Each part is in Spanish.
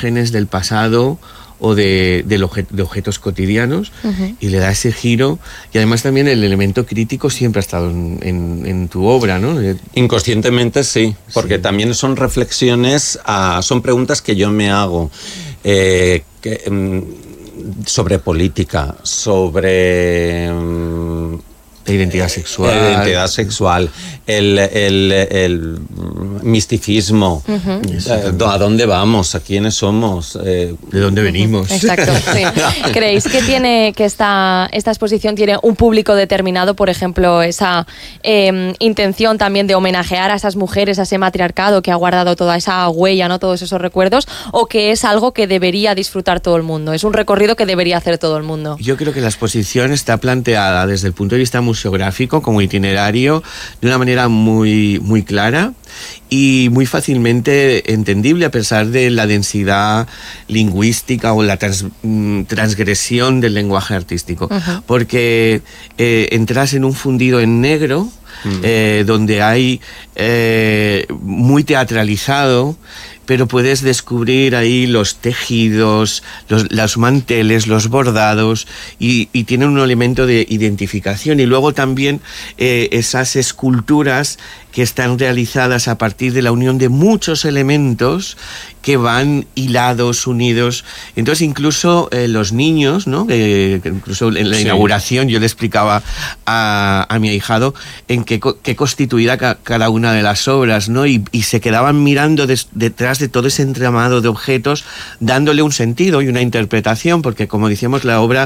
imágenes del pasado o de objetos cotidianos, y le da ese giro, y además también el elemento crítico siempre ha estado en tu obra, ¿no? Inconscientemente sí, porque también son reflexiones, son preguntas que yo me hago sobre política, sobre la identidad sexual. La identidad sexual, el misticismo, ¿a dónde vamos? ¿A quiénes somos? ¿De dónde venimos? Exacto, sí. ¿Creéis que esta exposición tiene un público determinado? Por ejemplo, esa intención también de homenajear a esas mujeres, a ese matriarcado que ha guardado toda esa huella, ¿no? Todos esos recuerdos, o que es algo que debería disfrutar todo el mundo, es un recorrido que debería hacer todo el mundo. Yo creo que la exposición está planteada desde el punto de vista museográfico como itinerario de una manera muy, muy clara y muy fácilmente entendible, a pesar de la densidad lingüística o la transgresión del lenguaje artístico, porque entras en un fundido en negro, donde hay muy teatralizado, pero puedes descubrir ahí los tejidos, los manteles, los bordados, y tienen un elemento de identificación. Y luego también esas esculturas que están realizadas a partir de la unión de muchos elementos que van hilados, unidos. Entonces incluso los niños, ¿no? Incluso en la inauguración yo le explicaba a mi ahijado en qué constituía cada una de las obras, ¿no? Y se quedaban mirando detrás de todo ese entramado de objetos, dándole un sentido y una interpretación, porque como decíamos, la obra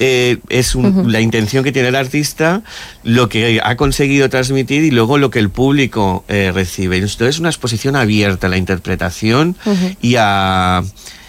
es la intención que tiene el artista, lo que ha conseguido transmitir y luego lo que el público recibe. Entonces es una exposición abierta a la interpretación y a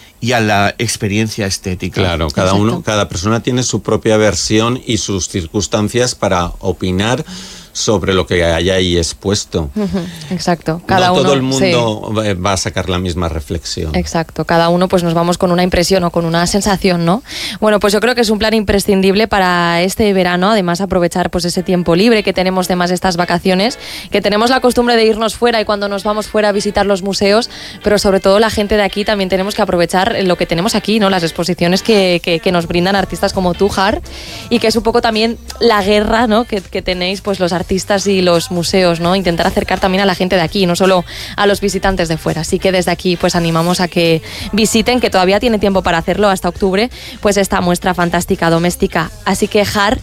la experiencia estética. Claro, cada persona tiene su propia versión y sus circunstancias para opinar sobre lo que hay ahí expuesto. Exacto. No todo el mundo va a sacar la misma reflexión. Exacto. Cada uno pues nos vamos con una impresión o con una sensación, ¿no? Bueno, pues yo creo que es un plan imprescindible para este verano, además aprovechar pues ese tiempo libre que tenemos de más estas vacaciones, que tenemos la costumbre de irnos fuera y cuando nos vamos fuera a visitar los museos, pero sobre todo la gente de aquí también tenemos que aprovechar lo que tenemos aquí, ¿no? Las exposiciones que nos brindan artistas como tú, Har, y que es un poco también la guerra, ¿no? que tenéis pues los artistas y los museos, ¿no? Intentar acercar también a la gente de aquí, no solo a los visitantes de fuera. Así que desde aquí pues animamos a que visiten, que todavía tiene tiempo para hacerlo hasta octubre, pues esta muestra fantástica doméstica. Así que Har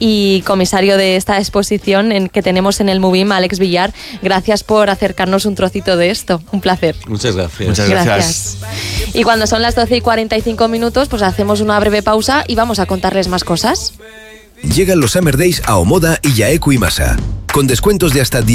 y comisario de esta exposición que tenemos en el MUBIM, Alex Villar, gracias por acercarnos un trocito de esto. Un placer. Muchas gracias. Muchas gracias. Y cuando son las 12:45, pues hacemos una breve pausa y vamos a contarles más cosas. Llegan los Summer Days a Omoda y Yaeku Imasa, con descuentos de hasta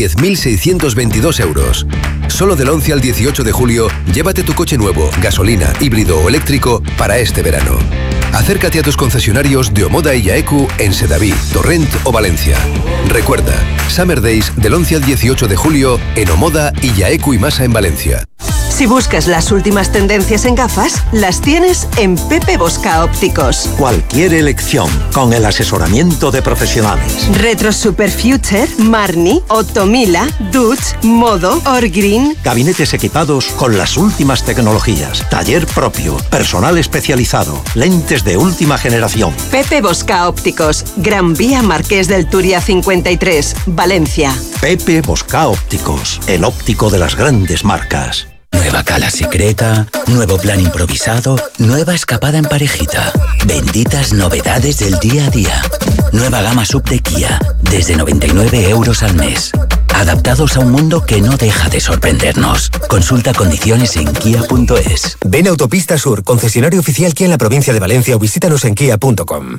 10.622 euros. Solo del 11 al 18 de julio, llévate tu coche nuevo, gasolina, híbrido o eléctrico para este verano. Acércate a tus concesionarios de Omoda y Yaeku en Sedaví, Torrent o Valencia. Recuerda, Summer Days del 11 al 18 de julio en Omoda y Yaeku Imasa en Valencia. Si buscas las últimas tendencias en gafas, las tienes en Pepe Bosca Ópticos. Cualquier elección, con el asesoramiento de profesionales. Retro Super Future, Marni, Otomila, Dutch, Modo, Orgreen. Gabinetes equipados con las últimas tecnologías. Taller propio, personal especializado, lentes de última generación. Pepe Bosca Ópticos, Gran Vía Marqués del Turia 53, Valencia. Pepe Bosca Ópticos, el óptico de las grandes marcas. Nueva cala secreta, nuevo plan improvisado, nueva escapada en parejita. Benditas novedades del día a día. Nueva gama sub de Kia, desde 99 euros al mes. Adaptados a un mundo que no deja de sorprendernos. Consulta condiciones en kia.es. Ven a Autopista Sur, concesionario oficial Kia en la provincia de Valencia, o visítanos en kia.com.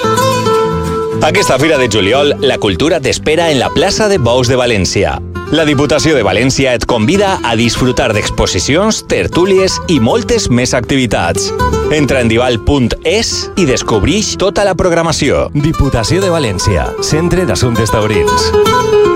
Aquesta Fira de Juliol, la cultura t'espera en la plaça de Bous de València. La Diputació de València et convida a disfrutar d'exposicions, tertúlies i moltes més activitats. Entra en dival.es i descobrix tota la programació. Diputació de València, Centre d'Assumptes Taurins.